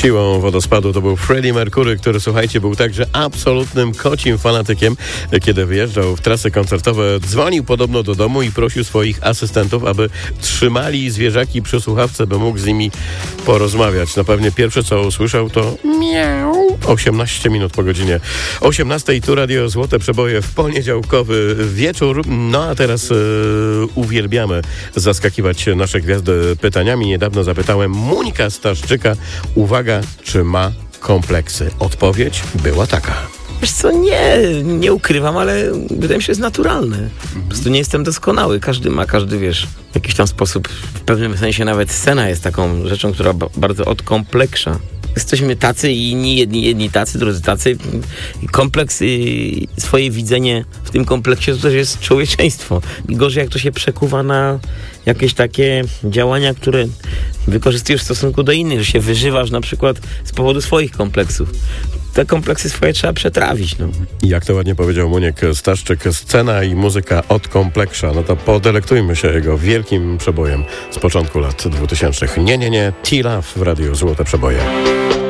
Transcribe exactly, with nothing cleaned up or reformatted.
siłą wodospadu to był Freddie Mercury, który, słuchajcie, był także absolutnym kocim fanatykiem. Kiedy wyjeżdżał w trasy koncertowe, dzwonił podobno do domu i prosił swoich asystentów, aby trzymali zwierzaki przy słuchawce, by mógł z nimi porozmawiać. No pewnie pierwsze, co usłyszał, to miau. osiemnaście minut po godzinie osiemnastej. Tu Radio Złote Przeboje w poniedziałkowy wieczór. No a teraz e, uwielbiamy zaskakiwać nasze gwiazdy pytaniami. Niedawno zapytałem Muńka Staszczyka, uwaga, czy ma kompleksy? Odpowiedź była taka. Wiesz co, nie, nie ukrywam, ale wydaje mi się, że jest naturalne. Po prostu nie jestem doskonały. Każdy ma, każdy, wiesz, w jakiś tam sposób, w pewnym sensie nawet scena jest taką rzeczą, która ba- bardzo odkompleksza. Jesteśmy tacy i inni, jedni, jedni tacy, drudzy tacy. Kompleks i swoje widzenie w tym kompleksie to też jest człowieczeństwo. I gorzej, jak to się przekuwa na jakieś takie działania, które wykorzystujesz w stosunku do innych, że się wyżywasz na przykład z powodu swoich kompleksów. Te kompleksy swoje trzeba przetrawić. No. Jak to ładnie powiedział Muniek Staszczyk, scena i muzyka od kompleksza. No to podelektujmy się jego wielkim przebojem z początku lat dwutysięcznych. Nie, nie, nie, T-Love w Radiu Złote Przeboje.